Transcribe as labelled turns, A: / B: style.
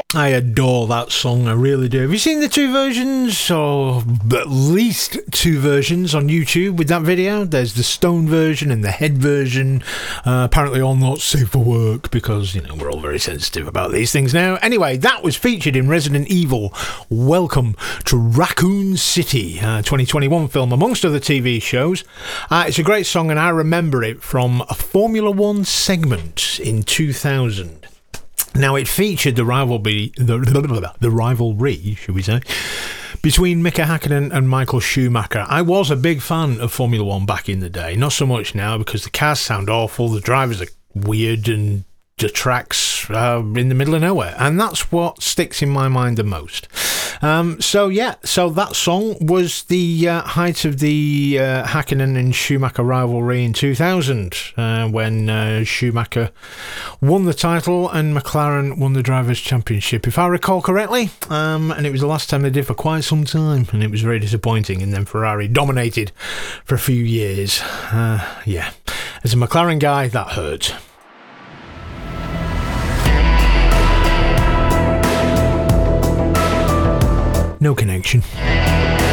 A: I adore that song, I really do. Have you seen the two versions, or at least two versions on YouTube with that video? There's the Stone version and the Head version. Apparently all not safe for work because, we're all very sensitive about these things now. Anyway, that was featured in Resident Evil Welcome to Raccoon City, 2021 film, amongst other TV shows. It's a great song, and I remember it from a Formula One segment in 2000. Now, it featured the rivalry, should we say, between Mika Hakkinen and Michael Schumacher. I was a big fan of Formula One back in the day. Not so much now because the cars sound awful, the drivers are weird, and the tracks in the middle of nowhere. And that's what sticks in my mind the most. So that song was the height of the Hakkinen and Schumacher rivalry in 2000 when Schumacher won the title and McLaren won the Drivers' Championship, if I recall correctly. And it was the last time they did for quite some time, and it was very disappointing. And then Ferrari dominated for a few years. As a McLaren guy, that hurt. No connection.